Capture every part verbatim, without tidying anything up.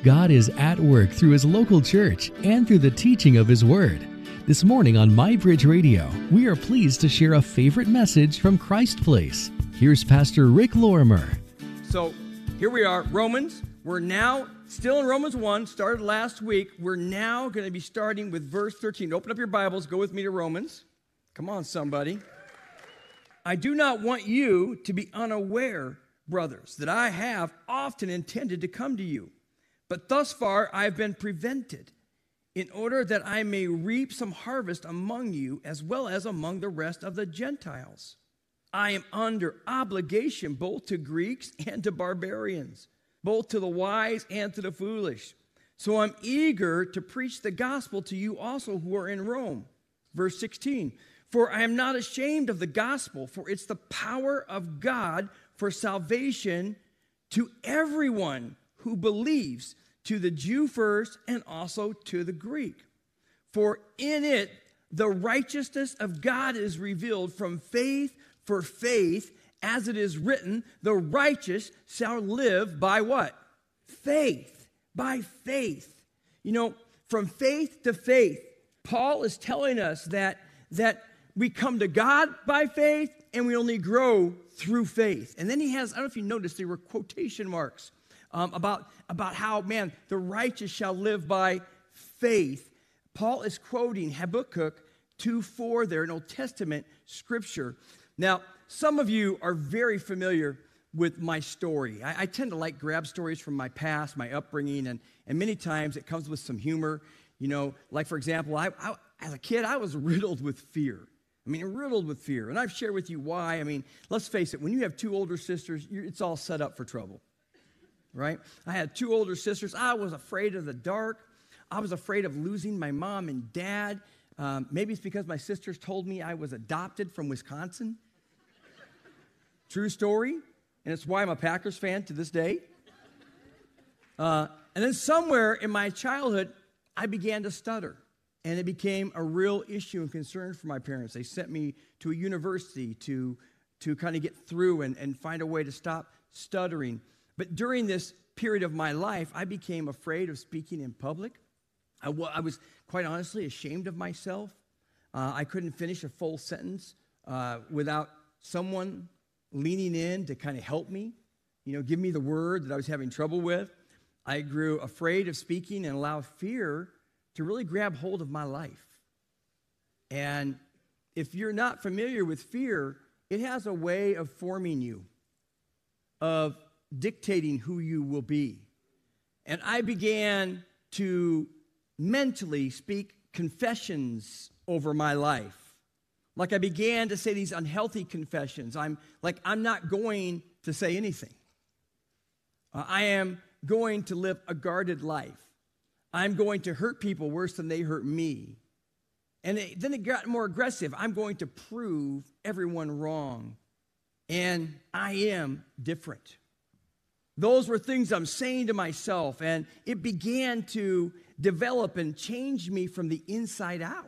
God is at work through His local church and through the teaching of His Word. This morning on MyBridge Radio, we are pleased to share a favorite message from Christ Place. Here's Pastor Rick Lorimer. So here we are, Romans. We're now still in Romans one, started last week. We're now going to be starting with verse thirteen. Open up your Bibles, go with me to Romans. Come on, somebody. I do not want you to be unaware, brothers, that I have often intended to come to you. But thus far I have been prevented, in order that I may reap some harvest among you, as well as among the rest of the Gentiles. I am under obligation both to Greeks and to barbarians, both to the wise and to the foolish. So I'm eager to preach the gospel to you also who are in Rome. Verse sixteen, for I am not ashamed of the gospel, for it's the power of God for salvation to everyone who believes, to the Jew first and also to the Greek. For in it the righteousness of God is revealed from faith for faith, as it is written, the righteous shall live by what? Faith. By faith. You know, from faith to faith, Paul is telling us that, that we come to God by faith and we only grow through faith. And then he has, I don't know if you noticed, there were quotation marks um, about, about how, man, the righteous shall live by faith. Paul is quoting Habakkuk two four there in Old Testament scripture. Now, some of you are very familiar with my story. I, I tend to like grab stories from my past, my upbringing, and, and many times it comes with some humor. You know, like for example, I, I, as a kid, I was riddled with fear. I mean, riddled with fear. And I've shared with you why. I mean, let's face it, when you have two older sisters, you're, it's all set up for trouble, right? I had two older sisters. I was afraid of the dark. I was afraid of losing my mom and dad. Um, maybe it's because my sisters told me I was adopted from Wisconsin. True story. And it's why I'm a Packers fan to this day. Uh, and then somewhere in my childhood, I began to stutter. And it became a real issue and concern for my parents. They sent me to a university to, to kind of get through and, and find a way to stop stuttering. But during this period of my life, I became afraid of speaking in public. I, w- I was, quite honestly, ashamed of myself. Uh, I couldn't finish a full sentence uh, without someone leaning in to kind of help me, you know, give me the word that I was having trouble with. I grew afraid of speaking and allowed fear to really grab hold of my life. And if you're not familiar with fear, it has a way of forming you, of dictating who you will be. And I began to mentally speak confessions over my life. Like I began to say these unhealthy confessions. I'm like, I'm not going to say anything. Uh, I am going to live a guarded life. I'm going to hurt people worse than they hurt me. And it, then it got more aggressive. I'm going to prove everyone wrong. And I am different. Those were things I'm saying to myself. And it began to develop and change me from the inside out.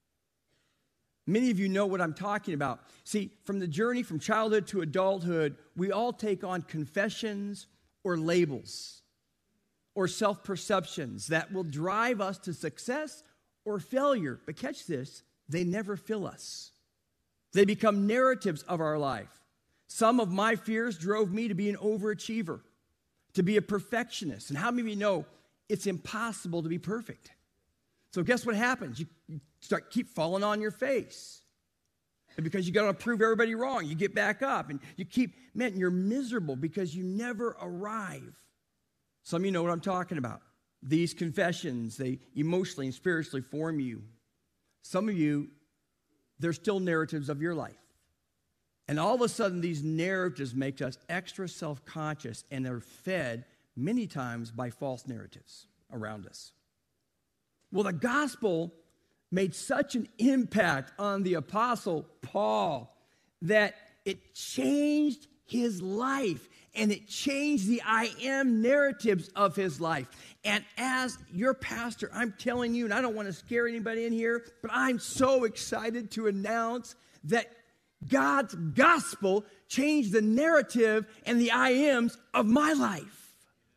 Many of you know what I'm talking about. See, from the journey from childhood to adulthood, we all take on confessions or labels or self-perceptions that will drive us to success or failure. But catch this, they never fill us. They become narratives of our life. Some of my fears drove me to be an overachiever, to be a perfectionist. And how many of you know it's impossible to be perfect? So guess what happens? You, you start keep falling on your face. And because you got to prove everybody wrong, you get back up and you keep, man, you're miserable because you never arrive. Some of you know what I'm talking about. These confessions, they emotionally and spiritually form you. Some of you, they're still narratives of your life. And all of a sudden, these narratives make us extra self-conscious, and they're fed many times by false narratives around us. Well, the gospel made such an impact on the Apostle Paul that it changed his life. And it changed the I am narratives of his life. And as your pastor, I'm telling you, and I don't want to scare anybody in here, but I'm so excited to announce that God's gospel changed the narrative and the I ams of my life.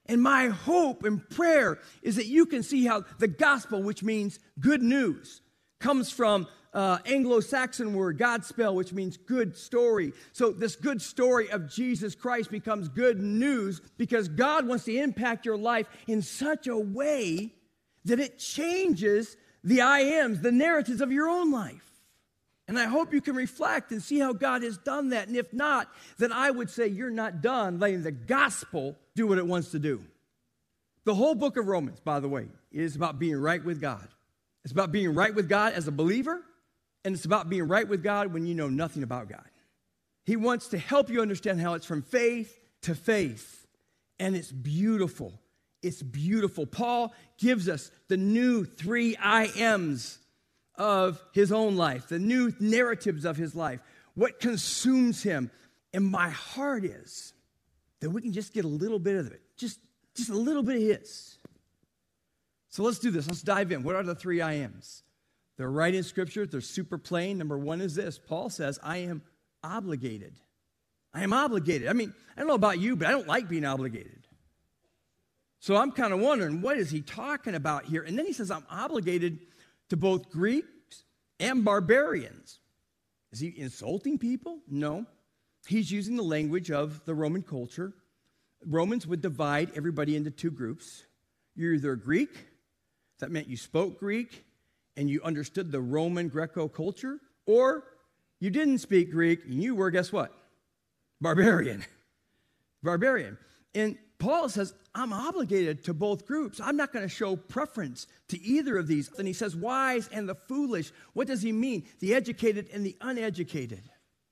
And my hope and prayer is that you can see how the gospel, which means good news, comes from uh, Anglo-Saxon word, Godspell, which means good story. So this good story of Jesus Christ becomes good news because God wants to impact your life in such a way that it changes the I ams, the narratives of your own life. And I hope you can reflect and see how God has done that. And if not, then I would say you're not done letting the gospel do what it wants to do. The whole book of Romans, by the way, is about being right with God. It's about being right with God as a believer, and it's about being right with God when you know nothing about God. He wants to help you understand how it's from faith to faith, and it's beautiful. It's beautiful. Paul gives us the new three I ams of his own life, the new narratives of his life, what consumes him. And my heart is that we can just get a little bit of it, just, just a little bit of his. So let's do this. Let's dive in. What are the three I ams? They're right in Scripture. They're super plain. Number one is this. Paul says, I am obligated. I am obligated. I mean, I don't know about you, but I don't like being obligated. So I'm kind of wondering, what is he talking about here? And then he says, I'm obligated to both Greeks and barbarians. Is he insulting people? No. He's using the language of the Roman culture. Romans would divide everybody into two groups. You're either a Greek, that meant you spoke Greek and you understood the Roman Greco culture, or you didn't speak Greek and you were, guess what? Barbarian. Barbarian. And Paul says, I'm obligated to both groups. I'm not going to show preference to either of these. And he says, wise and the foolish. What does he mean? The educated and the uneducated.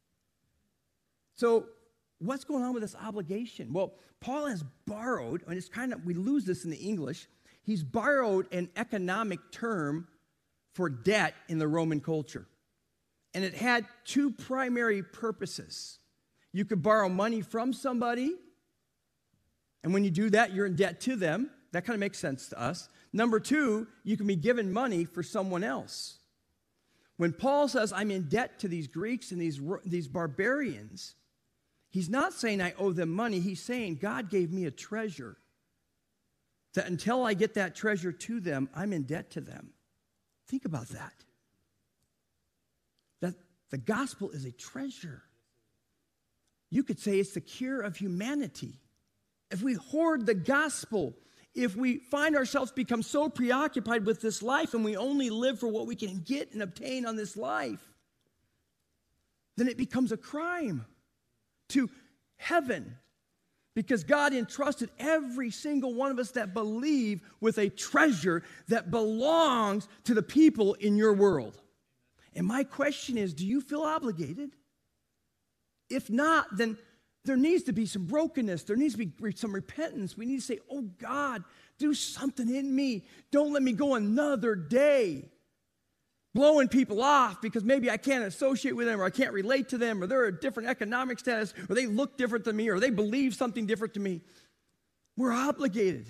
So what's going on with this obligation? Well, Paul has borrowed, and it's kind of, we lose this in the English, he's borrowed an economic term for debt in the Roman culture. And it had two primary purposes. You could borrow money from somebody, and when you do that, you're in debt to them. That kind of makes sense to us. Number two, you can be given money for someone else. When Paul says, I'm in debt to these Greeks and these, these barbarians, he's not saying I owe them money. He's saying God gave me a treasure that until I get that treasure to them, I'm in debt to them. Think about that. That the gospel is a treasure. You could say it's the cure of humanity. If we hoard the gospel, if we find ourselves become so preoccupied with this life and we only live for what we can get and obtain on this life, then it becomes a crime to heaven, because God entrusted every single one of us that believe with a treasure that belongs to the people in your world. And my question is, do you feel obligated? If not, then there needs to be some brokenness. There needs to be some repentance. We need to say, oh God, do something in me. Don't let me go another day blowing people off because maybe I can't associate with them, or I can't relate to them, or they're a different economic status, or they look different than me, or they believe something different to me. We're obligated.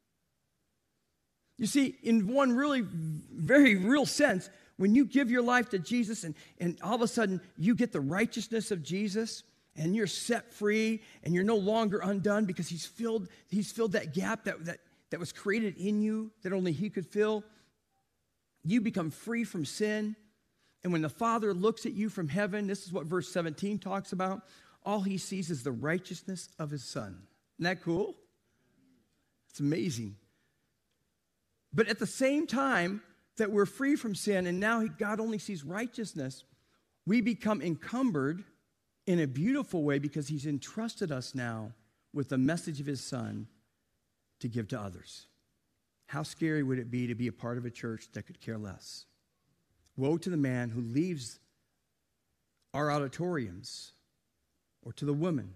You see, in one really very real sense, when you give your life to Jesus and, and all of a sudden you get the righteousness of Jesus and you're set free and you're no longer undone because he's filled, he's filled that gap that, that, that was created in you that only he could fill. You become free from sin. And when the Father looks at you from heaven, this is what verse seventeen talks about, all he sees is the righteousness of his Son. Isn't that cool? It's amazing. But at the same time that we're free from sin and now God only sees righteousness, we become encumbered in a beautiful way because he's entrusted us now with the message of his Son to give to others. How scary would it be to be a part of a church that could care less? Woe to the man who leaves our auditoriums, or to the woman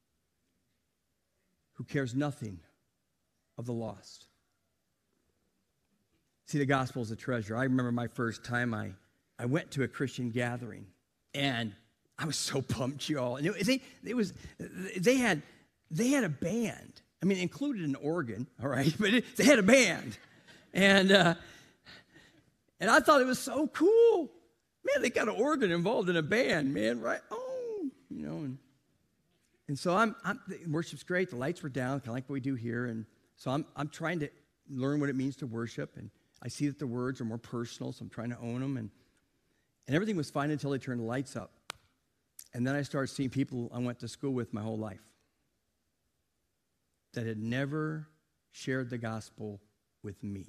who cares nothing of the lost. See, the gospel is a treasure. I remember my first time I, I went to a Christian gathering, and I was so pumped, y'all. And it, they, it was, they had, they had a band. I mean, it included an organ, all right, but it, they had a band. And uh, and I thought it was so cool. Man, they got an organ involved in a band, man, right? Oh, you know. And, And so I'm, I'm the worship's great. The lights were down, kind of like what we do here. And so I'm, I'm trying to learn what it means to worship. And I see that the words are more personal, so I'm trying to own them. And, and everything was fine until they turned the lights up. And then I started seeing people I went to school with my whole life that had never shared the gospel with me.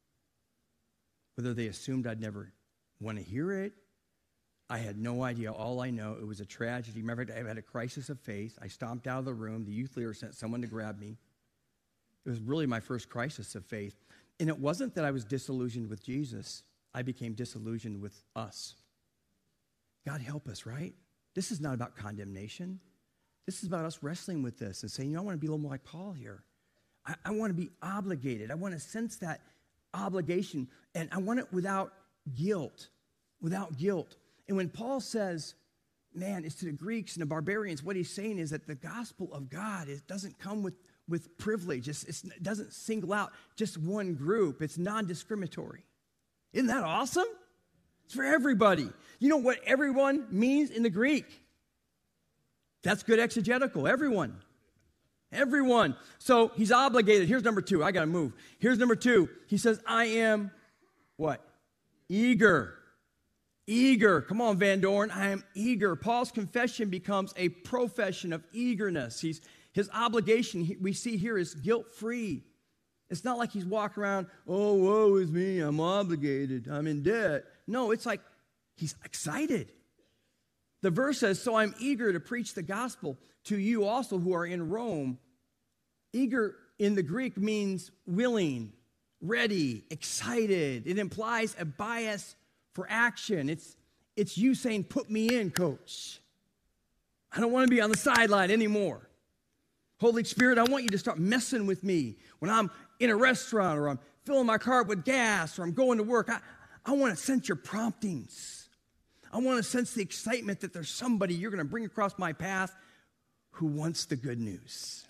Whether they assumed I'd never want to hear it, I had no idea. All I know, it was a tragedy. Remember, I had a crisis of faith. I stomped out of the room. The youth leader sent someone to grab me. It was really my first crisis of faith. And it wasn't that I was disillusioned with Jesus. I became disillusioned with us. God help us, right? This is not about condemnation. This is about us wrestling with this and saying, you know, I want to be a little more like Paul here. I, I want to be obligated. I want to sense that obligation. And I want it without guilt. Without guilt. And when Paul says, man, it's to the Greeks and the barbarians, what he's saying is that the gospel of God, it doesn't come with, with privilege. It's, it's, it doesn't single out just one group. It's non-discriminatory. Isn't that awesome? It's for everybody. You know what everyone means in the Greek? That's good exegetical. Everyone. Everyone. So he's obligated. Here's number two. I got to move. Here's number two. He says, I am what? Eager. Eager. Come on, Van Dorn. I am eager. Paul's confession becomes a profession of eagerness. He's, his obligation, he, we see here, is guilt-free. It's not like he's walking around, oh, woe is me, I'm obligated, I'm in debt. No, it's like he's excited. The verse says, so I'm eager to preach the gospel to you also who are in Rome. Eager in the Greek means willing, ready, excited. It implies a bias for action. It's, it's you saying, put me in, coach. I don't want to be on the sideline anymore. Holy Spirit, I want you to start messing with me when I'm in a restaurant or I'm filling my car up with gas or I'm going to work. I, I want to sense your promptings. I want to sense the excitement that there's somebody you're going to bring across my path who wants the good news.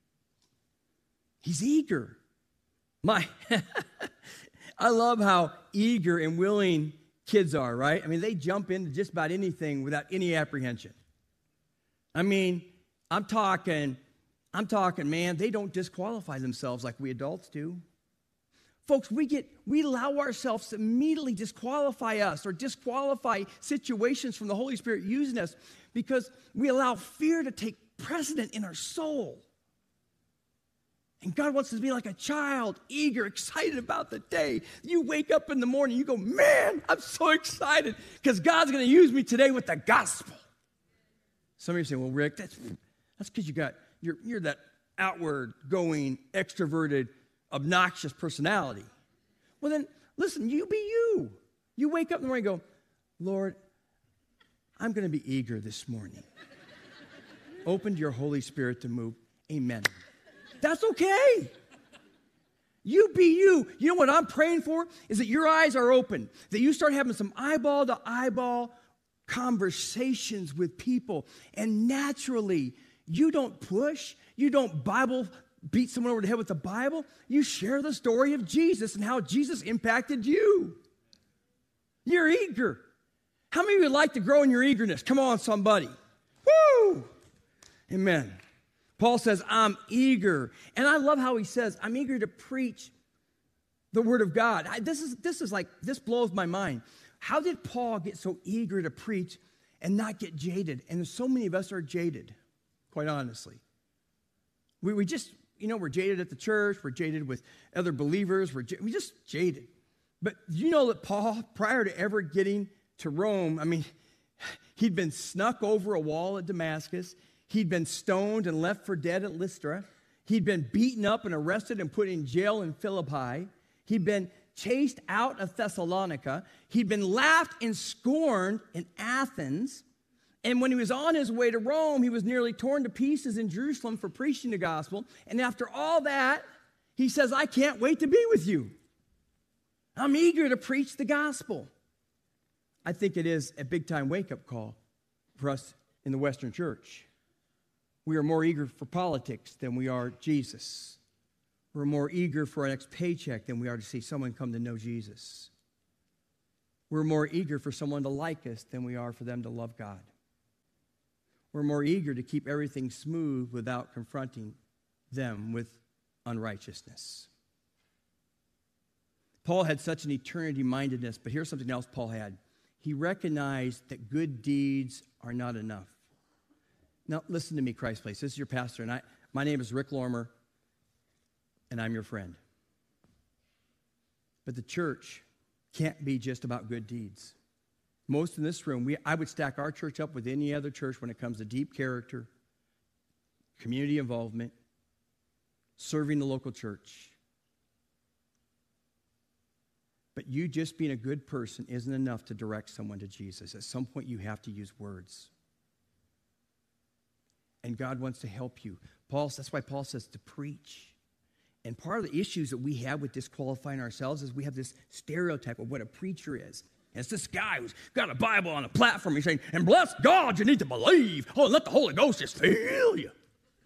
He's eager. My, I love how eager and willing kids are, right? I mean, they jump into just about anything without any apprehension. I mean, I'm talking, I'm talking, man, they don't disqualify themselves like we adults do. Folks, we get, we allow ourselves to immediately disqualify us or disqualify situations from the Holy Spirit using us because we allow fear to take precedent in our soul. And God wants us to be like a child, eager, excited about the day. You wake up in the morning, you go, man, I'm so excited because God's going to use me today with the gospel. Some of you say, well, Rick, that's that's because you got, you're, you're that outward going, extroverted, obnoxious personality. Well, then, listen, you be you. You wake up in the morning and go, Lord, I'm going to be eager this morning. Open to your Holy Spirit to move. Amen. That's okay. You be you. You know what I'm praying for is that your eyes are open, that you start having some eyeball to eyeball conversations with people. And naturally, you don't push, you don't Bible beat someone over the head with the Bible. You share the story of Jesus and how Jesus impacted you. You're eager. How many of you would like to grow in your eagerness? Come on, somebody. Woo! Amen. Paul says, I'm eager. And I love how he says, I'm eager to preach the word of God. I, this is this is like, this blows my mind. How did Paul get so eager to preach and not get jaded? And so many of us are jaded, quite honestly. We, we just, you know, we're jaded at the church. We're jaded with other believers. We're we just jaded. But you know that Paul, prior to ever getting to Rome, I mean, he'd been snuck over a wall at Damascus. He'd been stoned and left for dead at Lystra. He'd been beaten up and arrested and put in jail in Philippi. He'd been chased out of Thessalonica. He'd been laughed and scorned in Athens. And when he was on his way to Rome, he was nearly torn to pieces in Jerusalem for preaching the gospel. And after all that, he says, I can't wait to be with you. I'm eager to preach the gospel. I think it is a big-time wake-up call for us in the Western church. We are more eager for politics than we are Jesus. We're more eager for our next paycheck than we are to see someone come to know Jesus. We're more eager for someone to like us than we are for them to love God. We're more eager to keep everything smooth without confronting them with unrighteousness. Paul had such an eternity-mindedness, but here's something else Paul had. He recognized that good deeds are not enough. Now, listen to me, Christ Place. This is your pastor, and I, my name is Rick Lorimer, and I'm your friend. But the church can't be just about good deeds. Most in this room, we, I would stack our church up with any other church when it comes to deep character, community involvement, serving the local church. But you just being a good person isn't enough to direct someone to Jesus. At some point, you have to use words. And God wants to help you. Paul, that's why Paul says to preach. And part of the issues that we have with disqualifying ourselves is we have this stereotype of what a preacher is. And it's this guy who's got a Bible on a platform. He's saying, and bless God, you need to believe. Oh, and let the Holy Ghost just fill you.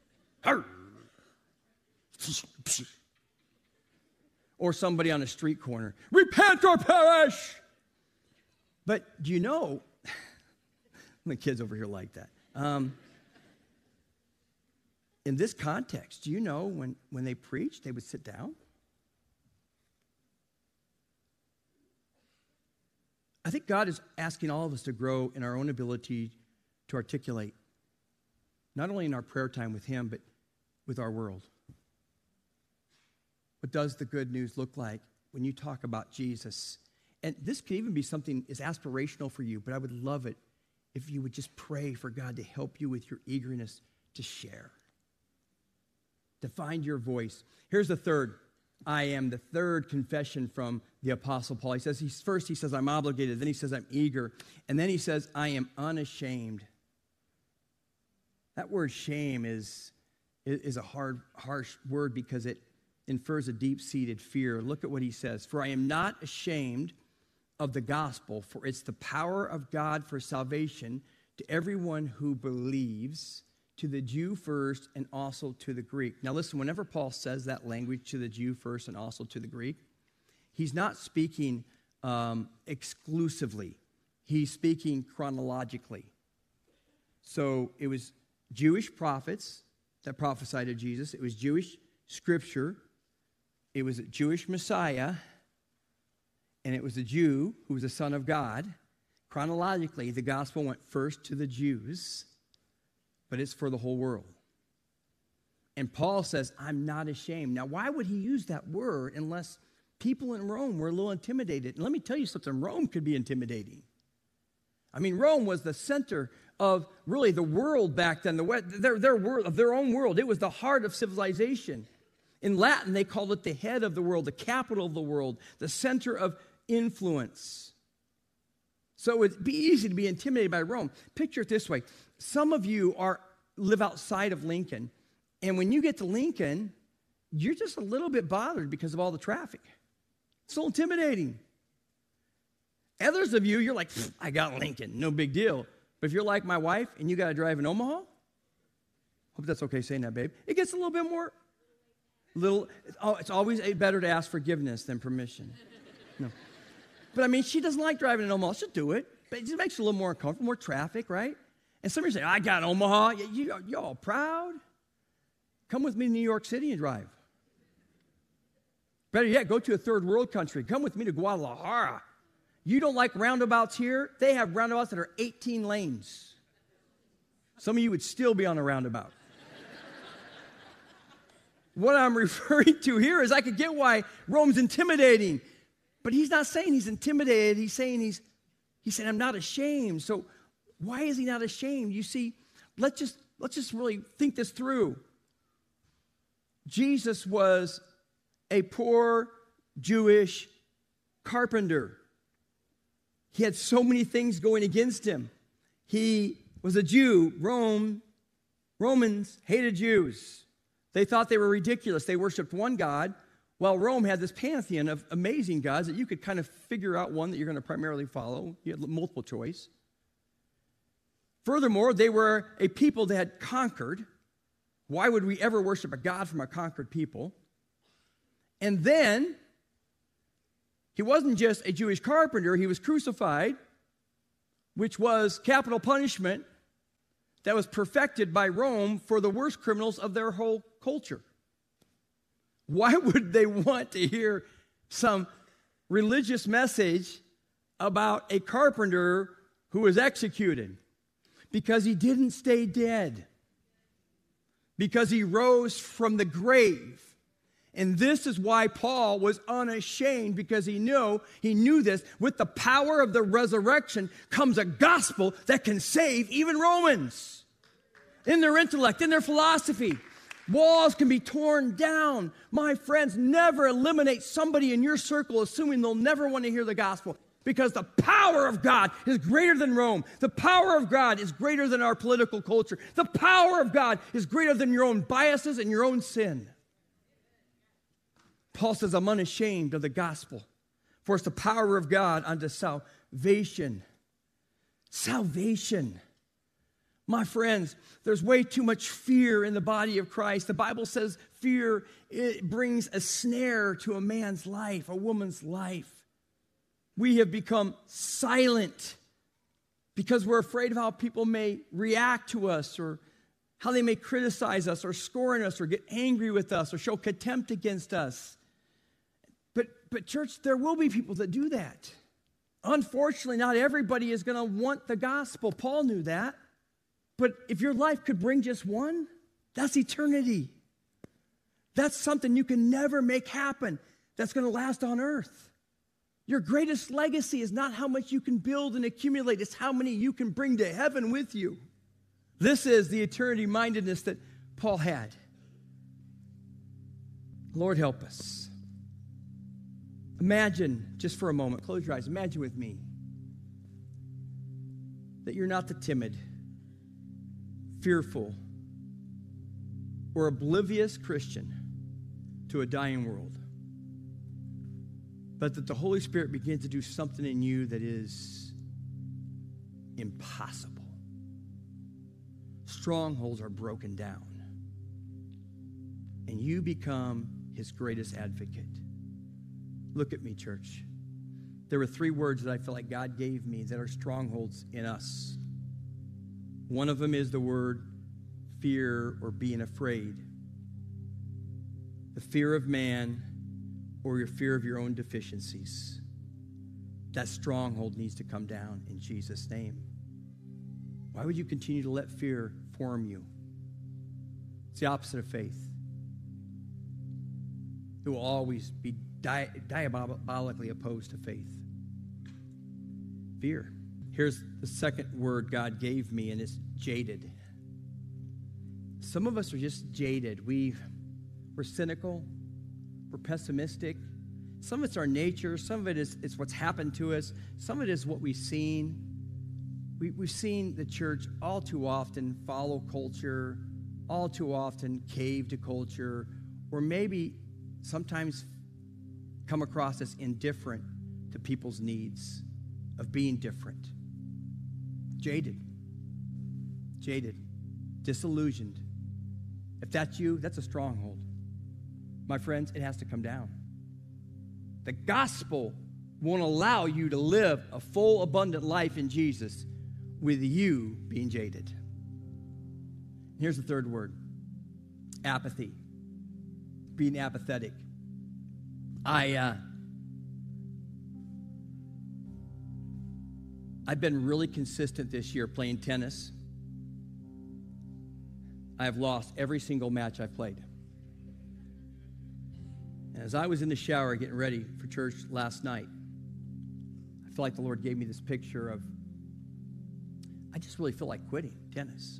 Or somebody on a street corner, repent or perish. But do you know, the kids over here like that. Um, in this context, do you know when, when they preached, they would sit down? I think God is asking all of us to grow in our own ability to articulate, not only in our prayer time with Him, but with our world. What does the good news look like when you talk about Jesus? And this could even be something that's aspirational for you, but I would love it if you would just pray for God to help you with your eagerness to share, to find your voice. Here's the third. I am the third confession from the Apostle Paul. He says, he's, first he says, I'm obligated. Then he says, I'm eager. And then he says, I am unashamed. That word shame is, is a hard, harsh word because it infers a deep-seated fear. Look at what he says. For I am not ashamed of the gospel, for it's the power of God for salvation to everyone who believes, to the Jew first and also to the Greek. Now listen, whenever Paul says that language, to the Jew first and also to the Greek, he's not speaking um, exclusively. He's speaking chronologically. So it was Jewish prophets that prophesied of Jesus. It was Jewish scripture. It was a Jewish Messiah, and it was a Jew who was the Son of God. Chronologically, the gospel went first to the Jews, but it's for the whole world. And Paul says, I'm not ashamed. Now, why would he use that word unless people in Rome were a little intimidated? And let me tell you something, Rome could be intimidating. I mean, Rome was the center of really the world back then, the their, their world, of their own world. It was the heart of civilization. In Latin, they called it the head of the world, the capital of the world, the center of influence. So it'd be easy to be intimidated by Rome. Picture it this way. Some of you are live outside of Lincoln, and when you get to Lincoln, you're just a little bit bothered because of all the traffic. It's so intimidating. Others of you, you're like, I got Lincoln, no big deal. But if you're like my wife and you got to drive in Omaha, hope that's okay saying that, babe. It gets a little bit more, little. Oh, it's always better to ask forgiveness than permission. No, but I mean, she doesn't like driving in Omaha. She'll do it, but it just makes her a little more uncomfortable, more traffic, right? And some of you say, I got Omaha. You, you, you all proud? Come with me to New York City and drive. Better yet, go to a third world country. Come with me to Guadalajara. You don't like roundabouts here? They have roundabouts that are eighteen lanes. Some of you would still be on a roundabout. What I'm referring to here is I could get why Rome's intimidating. But he's not saying he's intimidated. He's saying he's, he's saying, I'm not ashamed. So why is he not ashamed? You see, let's just, let's just really think this through. Jesus was a poor Jewish carpenter. He had so many things going against him. He was a Jew. Rome, Romans hated Jews. They thought they were ridiculous. They worshiped one God, while Rome had this pantheon of amazing gods that you could kind of figure out one that you're going to primarily follow. You had multiple choice. Furthermore, they were a people that had conquered. Why would we ever worship a God from a conquered people? And then, he wasn't just a Jewish carpenter, he was crucified, which was capital punishment. that was perfected by Rome for the worst criminals of their whole culture. Why would they want to hear some religious message about a carpenter who was executed? Because he didn't stay dead. Because he rose from the grave. And this is why Paul was unashamed, because he knew, he knew this. With the power of the resurrection comes a gospel that can save even Romans. In their intellect, in their philosophy. Walls can be torn down. My friends, never eliminate somebody in your circle assuming they'll never want to hear the gospel. Because the power of God is greater than Rome. The power of God is greater than our political culture. The power of God is greater than your own biases and your own sin. Paul says, I'm unashamed of the gospel, for it's the power of God unto salvation. Salvation. My friends, there's way too much fear in the body of Christ. The Bible says fear, it brings a snare to a man's life, a woman's life. We have become silent because we're afraid of how people may react to us, or how they may criticize us or scorn us or get angry with us or show contempt against us. But, but church, there will be people that do that. Unfortunately, not everybody is going to want the gospel. Paul knew that. But if your life could bring just one, that's eternity. That's something you can never make happen that's going to last on earth. Your greatest legacy is not how much you can build and accumulate. It's how many you can bring to heaven with you. This is the eternity mindedness that Paul had. Lord, help us. Imagine, just for a moment, close your eyes. Imagine with me that you're not the timid, fearful, or oblivious Christian to a dying world, but that the Holy Spirit begins to do something in you that is impossible. Strongholds are broken down, and you become his greatest advocate. Look at me, church. There were three words that I feel like God gave me that are strongholds in us. One of them is the word fear or being afraid. The fear of man or your fear of your own deficiencies. That stronghold needs to come down in Jesus' name. Why would you continue to let fear form you? It's the opposite of faith. It will always be di- diabolically opposed to faith. Fear. Here's the second word God gave me, and it's jaded. Some of us are just jaded. We, we're cynical. We're pessimistic. Some of it's our nature. Some of it is it's what's happened to us. Some of it is what we've seen. We, we've seen the church all too often follow culture, all too often cave to culture, or maybe sometimes come across as indifferent to people's needs of being different. Jaded. Jaded. Disillusioned. If that's you, that's a stronghold. My friends, it has to come down. The gospel won't allow you to live a full, abundant life in Jesus with you being jaded. Here's the third word. Apathy. Being apathetic. I, uh, I've been really consistent this year playing tennis. I've lost every single match I've played. And as I was in the shower getting ready for church last night, I feel like the Lord gave me this picture of, I just really feel like quitting tennis.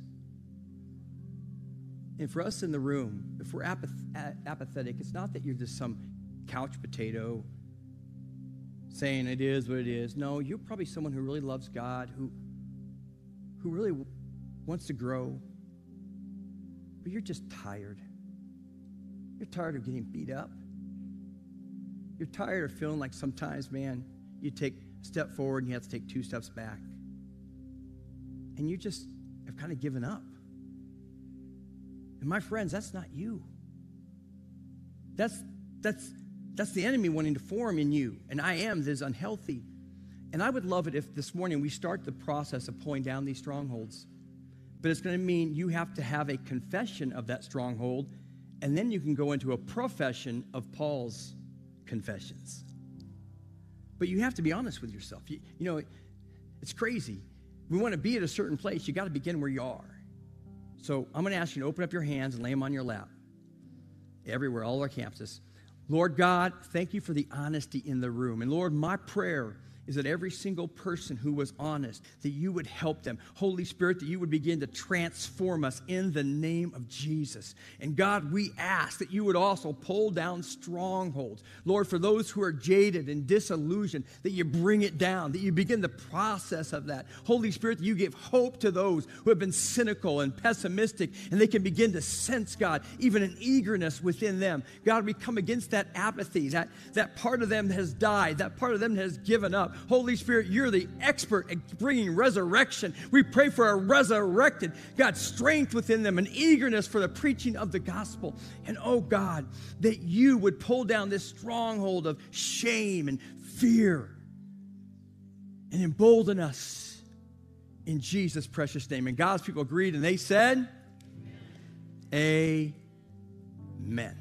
And for us in the room, if we're apath- apathetic, it's not that you're just some couch potato saying it is what it is. No, you're probably someone who really loves God, who, who really w- wants to grow, but you're just tired. You're tired of getting beat up. You're tired of feeling like sometimes, man, you take a step forward and you have to take two steps back. And you just have kind of given up. And my friends, that's not you. That's that's that's the enemy wanting to form in you. And I am this unhealthy. And I would love it if this morning we start the process of pulling down these strongholds. but it's going to mean you have to have a confession of that stronghold, and then you can go into a profession of Paul's confessions. But you have to be honest with yourself. You, you know, it's crazy. We want to be at a certain place. You got to begin where you are. So I'm going to ask you to open up your hands and lay them on your lap. Everywhere, all our campuses. Lord God, thank you for the honesty in the room. And Lord, my prayer is that every single person who was honest, that you would help them. Holy Spirit, that you would begin to transform us in the name of Jesus. And God, we ask that you would also pull down strongholds. Lord, for those who are jaded and disillusioned, that you bring it down, that you begin the process of that. Holy Spirit, that you give hope to those who have been cynical and pessimistic, and they can begin to sense, God, even an eagerness within them. God, we come against that apathy, that, that part of them that has died, that part of them that has given up. Holy Spirit, you're the expert at bringing resurrection. We pray for a resurrected, God, strength within them, an eagerness for the preaching of the gospel. And oh God, that you would pull down this stronghold of shame and fear and embolden us in Jesus' precious name. And God's people agreed, and they said, Amen. Amen.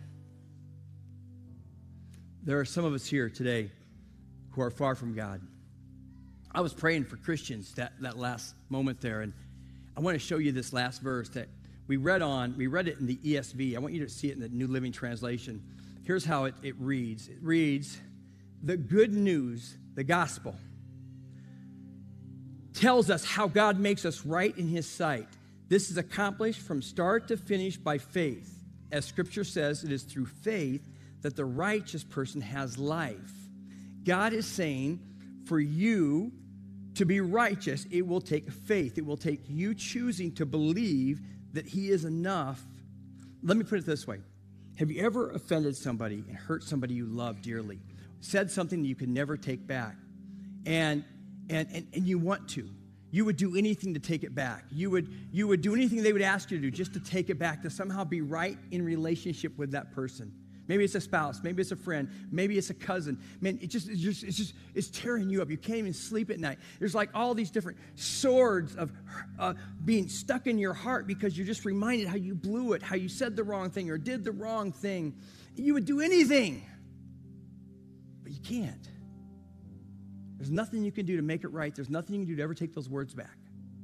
There are some of us here today who are far from God. I was praying for Christians that, that last moment there, and I want to show you this last verse that we read on. We read it in the E S V. I want you to see it in the New Living Translation. Here's how it, it reads. It reads, the good news, the gospel, tells us how God makes us right in his sight. This is accomplished from start to finish by faith. As Scripture says, it is through faith that the righteous person has life. God is saying, for you to be righteous, it will take faith. It will take you choosing to believe that he is enough. Let me put it this way. Have you ever offended somebody and hurt somebody you love dearly? Said something you could never take back, and and and, and you want to. You would do anything to take it back. You would, you would do anything they would ask you to do just to take it back, to somehow be right in relationship with that person. Maybe it's a spouse. Maybe it's a friend. Maybe it's a cousin. Man, it just, it's just, it's just, it's tearing you up. You can't even sleep at night. There's like all these different swords of uh, being stuck in your heart because you're just reminded how you blew it, how you said the wrong thing or did the wrong thing. You would do anything, but you can't. There's nothing you can do to make it right. There's nothing you can do to ever take those words back.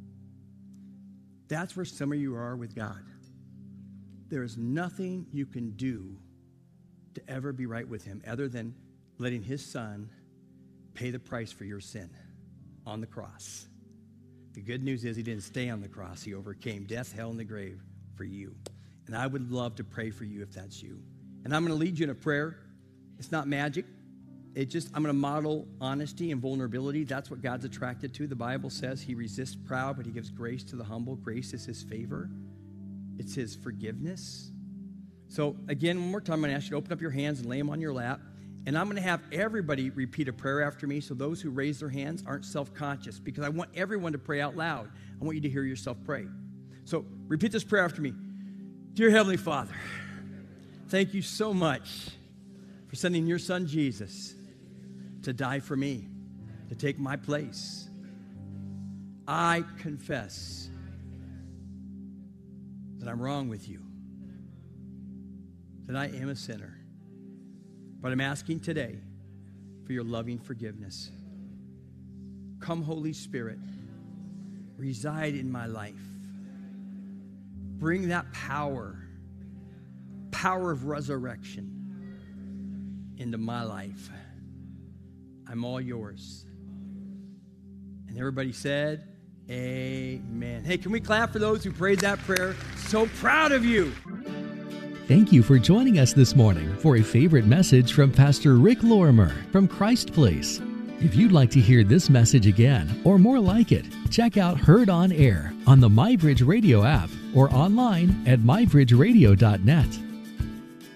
That's where some of you are with God. There is nothing you can do to ever be right with him other than letting his son pay the price for your sin on the cross. The good news is he didn't stay on the cross. He overcame death, hell, and the grave for you. And I would love to pray for you if that's you. And I'm going to lead you in a prayer. It's not magic. It just, I'm going to model honesty and vulnerability. That's what God's attracted to. The Bible says he resists proud, but he gives grace to the humble. Grace is his favor. It's his forgiveness. So again, one more time, I'm going to ask you to open up your hands and lay them on your lap. And I'm going to have everybody repeat a prayer after me so those who raise their hands aren't self-conscious, because I want everyone to pray out loud. I want you to hear yourself pray. So repeat this prayer after me. Dear Heavenly Father, thank you so much for sending your son Jesus to die for me, to take my place. I confess that I'm wrong with you, that I am a sinner. But I'm asking today for your loving forgiveness. Come, Holy Spirit, reside in my life. Bring that power, power of resurrection into my life. I'm all yours. And everybody said, amen. Hey, can we clap for those who prayed that prayer? So proud of you. Thank you for joining us this morning for a favorite message from Pastor Rick Lorimer from Christ Place. If you'd like to hear this message again or more like it, check out Heard on Air on the MyBridge Radio app or online at my bridge radio dot net.